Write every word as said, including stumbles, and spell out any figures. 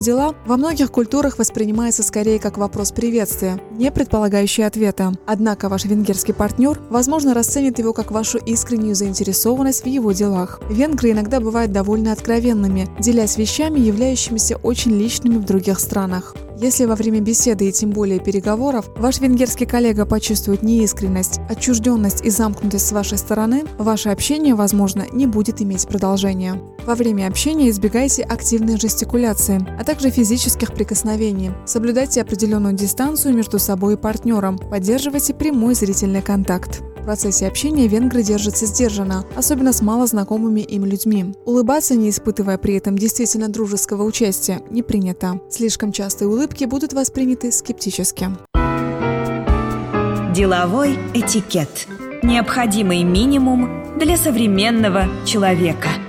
Дела во многих культурах воспринимается скорее как вопрос приветствия, не предполагающий ответа. Однако ваш венгерский партнер, возможно, расценит его как вашу искреннюю заинтересованность в его делах. Венгры иногда бывают довольно откровенными, делясь вещами, являющимися очень личными в других странах. Если во время беседы и тем более переговоров ваш венгерский коллега почувствует неискренность, отчужденность и замкнутость с вашей стороны, ваше общение, возможно, не будет иметь продолжения. Во время общения избегайте активной жестикуляции, а также физических прикосновений. Соблюдайте определенную дистанцию между собой и партнером, поддерживайте прямой зрительный контакт. В процессе общения венгры держатся сдержанно, особенно с малознакомыми им людьми. Улыбаться, не испытывая при этом действительно дружеского участия, не принято. Слишком частые улыбки будут восприняты скептически. Деловой этикет. Необходимый минимум для современного человека.